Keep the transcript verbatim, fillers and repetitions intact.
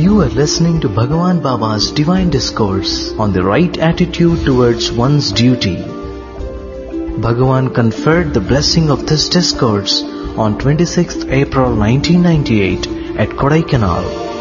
You are listening to Bhagavan Baba's Divine Discourse on the right attitude towards one's duty. Bhagavan conferred the blessing of this discourse on twenty-sixth April nineteen ninety-eight at Kodaikanal.